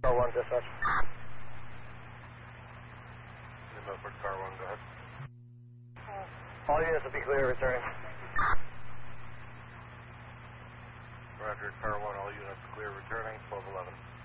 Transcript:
Car 1, dispatch. Milford, car 1, go ahead. All units will be clear returning. Roger, car 1, all units clear returning, 1211.